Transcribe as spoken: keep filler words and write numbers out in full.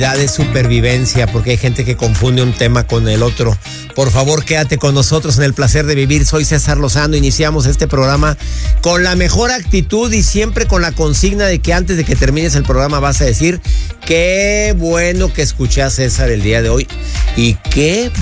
de supervivencia, porque hay gente que confunde un tema con el otro. Por favor, quédate con nosotros en el placer de vivir. Soy César Lozano. Iniciamos este programa con la mejor actitud y siempre con la consigna de que antes de que termines el programa vas a decir qué bueno que escuché a César el día de hoy y qué